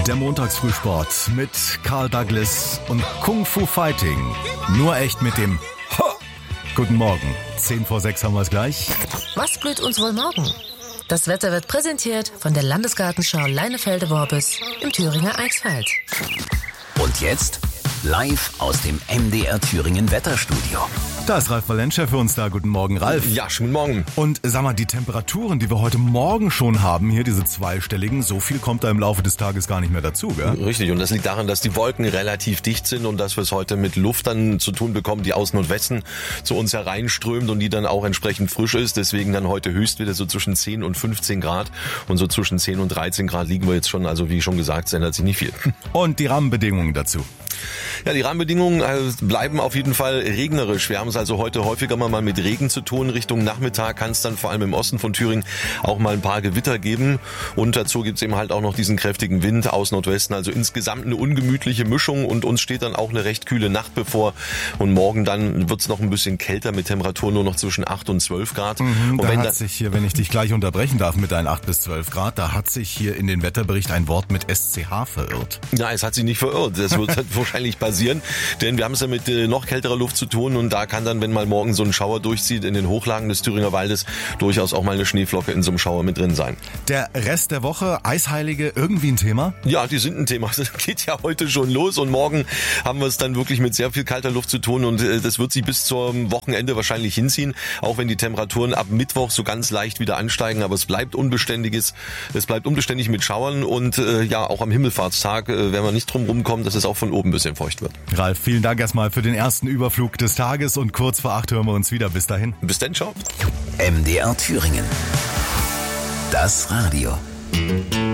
Der Montagsfrühsport mit Karl Douglas und Kung Fu Fighting. Nur echt mit dem Ho! Guten Morgen. 5:10 haben wir es gleich. Was blüht uns wohl morgen? Das Wetter wird präsentiert von der Landesgartenschau Leinefelde-Worbis im Thüringer Eichsfeld. Und jetzt live aus dem MDR Thüringen Wetterstudio. Da ist Ralf Valentscher für uns da. Guten Morgen, Ralf. Ja, schönen Morgen. Und sag mal, die Temperaturen, die wir heute Morgen schon haben, hier diese zweistelligen, so viel kommt da im Laufe des Tages gar nicht mehr dazu, gell? Richtig, und das liegt daran, dass die Wolken relativ dicht sind und dass wir es heute mit Luft dann zu tun bekommen, die aus Nordwesten zu uns hereinströmt und die dann auch entsprechend frisch ist. Deswegen dann heute höchst wieder so zwischen 10 und 15 Grad und so zwischen 10 und 13 Grad liegen wir jetzt schon. Also wie schon gesagt, es ändert sich nicht viel. Und die Rahmenbedingungen dazu? Ja, die Rahmenbedingungen bleiben auf jeden Fall regnerisch. Wir haben es also heute häufiger mal mit Regen zu tun. Richtung Nachmittag kann es dann vor allem im Osten von Thüringen auch mal ein paar Gewitter geben. Und dazu gibt es eben halt auch noch diesen kräftigen Wind aus Nordwesten. Also insgesamt eine ungemütliche Mischung und uns steht dann auch eine recht kühle Nacht bevor. Und morgen dann wird es noch ein bisschen kälter mit Temperaturen nur noch zwischen 8 und 12 Grad. Und da hat sich hier, wenn ich dich gleich unterbrechen darf mit deinen 8 bis 12 Grad, da hat sich hier in den Wetterbericht ein Wort mit SCH verirrt. Ja, es hat sich nicht verirrt. Das wird wahrscheinlich passieren, denn wir haben es ja mit noch kälterer Luft zu tun und da kann dann, wenn mal morgen so ein Schauer durchzieht in den Hochlagen des Thüringer Waldes, durchaus auch mal eine Schneeflocke in so einem Schauer mit drin sein. Der Rest der Woche, Eisheilige, irgendwie ein Thema? Ja, die sind ein Thema. Das geht ja heute schon los und morgen haben wir es dann wirklich mit sehr viel kalter Luft zu tun und das wird sich bis zum Wochenende wahrscheinlich hinziehen, auch wenn die Temperaturen ab Mittwoch so ganz leicht wieder ansteigen, aber es bleibt unbeständig mit Schauern und ja, auch am Himmelfahrtstag werden wir nicht drum rumkommen, dass es auch von oben ein bisschen feucht wird. Ralf, vielen Dank erstmal für den ersten Überflug des Tages und kurz vor 8 hören wir uns wieder. Bis dahin. Bis dann, ciao. MDR Thüringen. Das Radio.